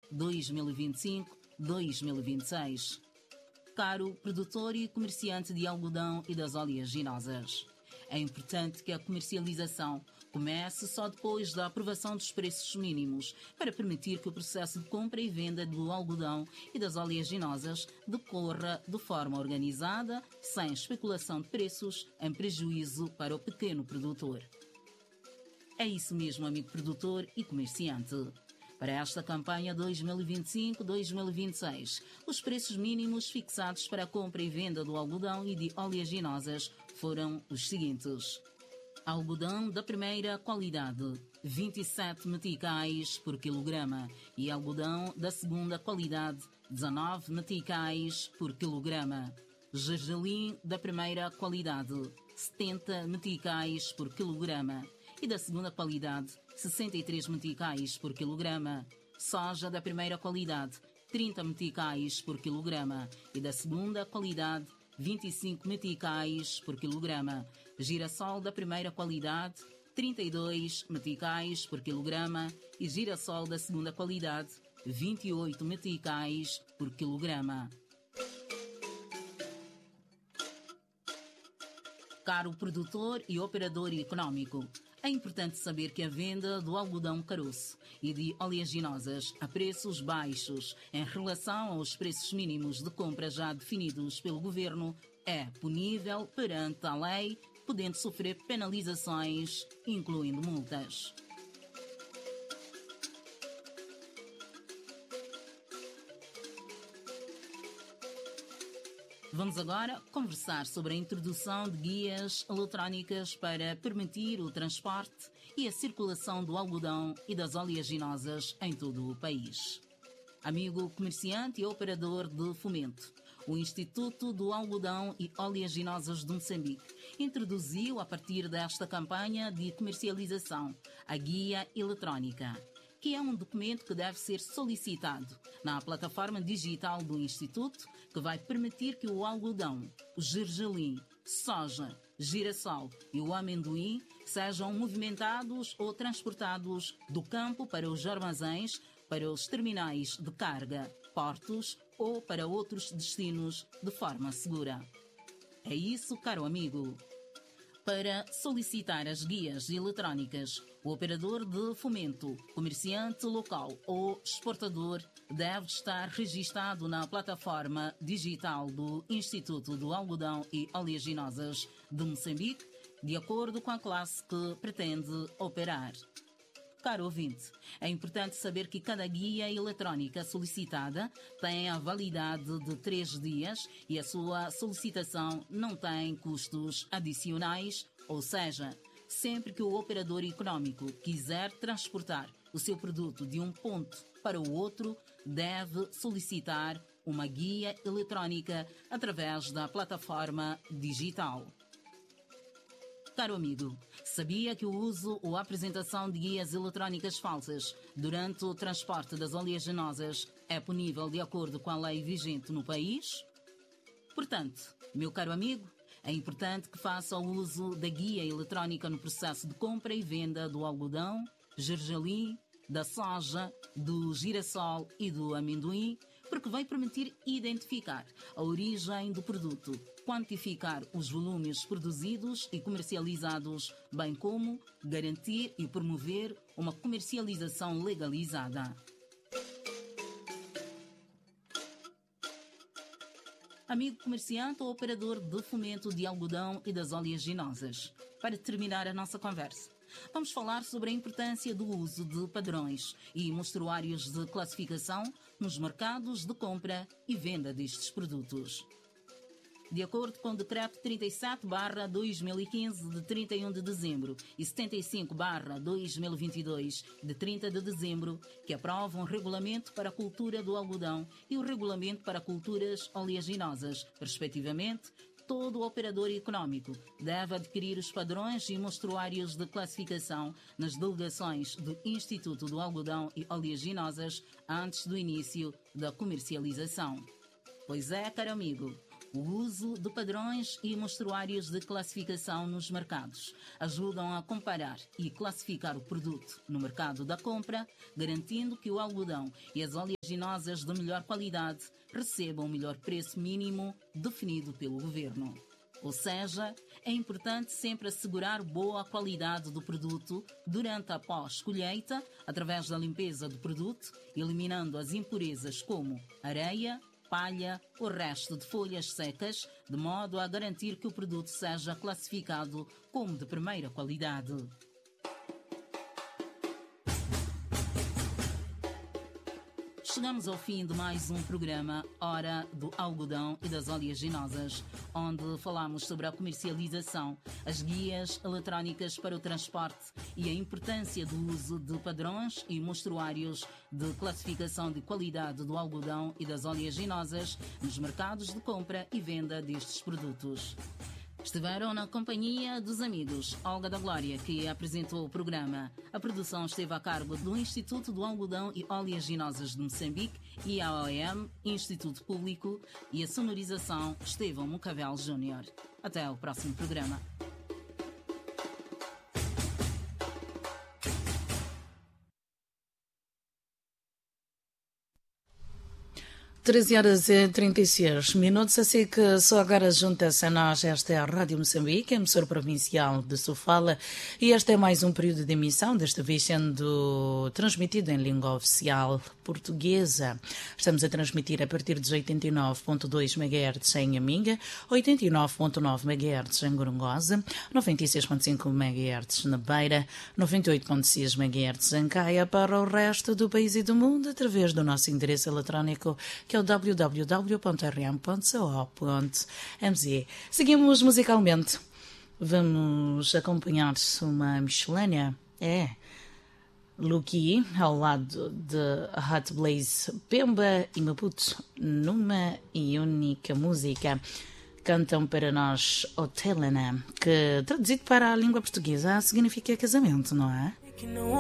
2025-2026. Caro produtor e comerciante de algodão e das oleaginosas, é importante que a comercialização comece só depois da aprovação dos preços mínimos, para permitir que o processo de compra e venda do algodão e das oleaginosas decorra de forma organizada, sem especulação de preços, em prejuízo para o pequeno produtor. É isso mesmo, amigo produtor e comerciante. Para esta campanha 2025-2026, os preços mínimos fixados para a compra e venda do algodão e de oleaginosas foram os seguintes: algodão da primeira qualidade, 27 meticais por quilograma, e algodão da segunda qualidade, 19 meticais por quilograma. Gergelim da primeira qualidade, 70 meticais por quilograma, e da segunda qualidade, 63 meticais por quilograma. Soja da primeira qualidade, 30 meticais por quilograma, e da segunda qualidade, 25 meticais por quilograma. Girassol da primeira qualidade, 32 meticais por quilograma, e girassol da segunda qualidade, 28 meticais por quilograma. Caro produtor e operador econômico, é importante saber que a venda do algodão caroço e de oleaginosas a preços baixos em relação aos preços mínimos de compra já definidos pelo governo é punível perante a lei, podendo sofrer penalizações, incluindo multas. Vamos agora conversar sobre a introdução de guias eletrónicas para permitir o transporte e a circulação do algodão e das oleaginosas em todo o país. Amigo comerciante e operador de fomento, o Instituto do Algodão e Oleaginosas de Moçambique introduziu, a partir desta campanha de comercialização, a guia eletrónica, que é um documento que deve ser solicitado na plataforma digital do Instituto, que vai permitir que o algodão, o gergelim, soja, girassol e o amendoim sejam movimentados ou transportados do campo para os armazéns, para os terminais de carga, portos ou para outros destinos de forma segura. É isso, caro amigo. Para solicitar as guias eletrónicas, o operador de fomento, comerciante local ou exportador deve estar registado na plataforma digital do Instituto do Algodão e Oleaginosas de Moçambique, de acordo com a classe que pretende operar. Caro ouvinte, é importante saber que cada guia eletrónica solicitada tem a validade de 3 dias e a sua solicitação não tem custos adicionais, ou seja, sempre que o operador econômico quiser transportar o seu produto de um ponto para o outro, deve solicitar uma guia eletrónica através da plataforma digital. Caro amigo, sabia que o uso ou a apresentação de guias eletrónicas falsas durante o transporte das oleaginosas é punível de acordo com a lei vigente no país? Portanto, meu caro amigo, é importante que faça o uso da guia eletrónica no processo de compra e venda do algodão, gergelim, da soja, do girassol e do amendoim, porque vai permitir identificar a origem do produto, quantificar os volumes produzidos e comercializados, bem como garantir e promover uma comercialização legalizada. Amigo comerciante ou operador de fomento de algodão e das oleaginosas, para terminar a nossa conversa, vamos falar sobre a importância do uso de padrões e mostruários de classificação nos mercados de compra e venda destes produtos. De acordo com o Decreto 37/2015 de 31 de dezembro e 75/2022 de 30 de dezembro, que aprovam o Regulamento para a Cultura do Algodão e o Regulamento para Culturas Oleaginosas, respectivamente, todo operador econômico deve adquirir os padrões e mostruários de classificação nas delegações do Instituto do Algodão e Oleaginosas antes do início da comercialização. Pois é, caro amigo, O uso de padrões e mostruários de classificação nos mercados ajudam a comparar e classificar o produto no mercado da compra, garantindo que o algodão e as oleaginosas de melhor qualidade recebam o melhor preço mínimo definido pelo governo. Ou seja, é importante sempre assegurar boa qualidade do produto durante a pós-colheita, através da limpeza do produto, eliminando as impurezas como areia, palha ou resto de folhas secas, de modo a garantir que o produto seja classificado como de primeira qualidade. Chegamos ao fim de mais um programa Hora do Algodão e das Oleaginosas, onde falamos sobre a comercialização, as guias eletrónicas para o transporte e a importância do uso de padrões e mostruários de classificação de qualidade do algodão e das oleaginosas nos mercados de compra e venda destes produtos. Estiveram na companhia dos amigos Olga da Glória, que apresentou o programa. A produção esteve a cargo do Instituto do Algodão e Oleaginosas de Moçambique, IAOM, Instituto Público, e a sonorização Estevão Mucavel Júnior. Até ao próximo programa. 13h36, assim que só agora junta-se a nós, esta é a Rádio Moçambique, emissora provincial de Sofala, e este é mais um período de emissão, desta vez sendo transmitido em língua oficial portuguesa. Estamos a transmitir a partir dos 89.2 MHz em Aminga, 89.9 MHz em Gorongosa, 96.5 MHz na Beira, 98.6 MHz em Caia, para o resto do país e do mundo, através do nosso endereço eletrónico, que é o www.rm.co.mz. Seguimos musicalmente. Vamos acompanhar uma miscelânea. Luki, ao lado de Hot Blaze Pemba e Maputo, numa e única música. Cantam para nós Otelena, que traduzido para a língua portuguesa significa casamento, não é?